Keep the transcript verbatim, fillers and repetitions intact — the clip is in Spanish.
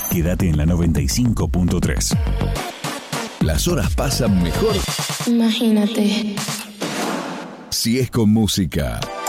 Quédate en la noventa y cinco punto tres. Las horas pasan mejor. Imagínate. Si es con música.